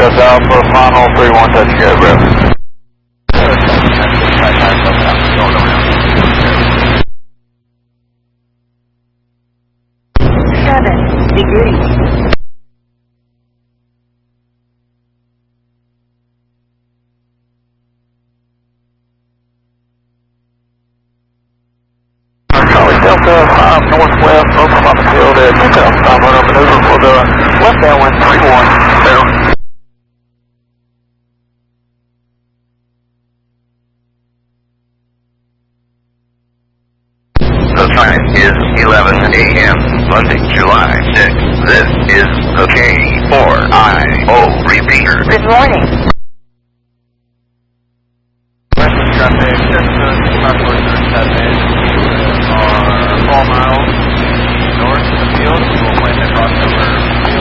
That's Alpha, final 31, touch go, bro. 7 degrees. Charlie Delta 5 northwest, over on the field at 2,500 maneuver for the left downwind 31, there. The time is 11 a.m., Monday, July 6th. This is the K4IO repeater. Good morning. Western traffic, southwest 37 are 4 miles north of the field. We'll plan to cross over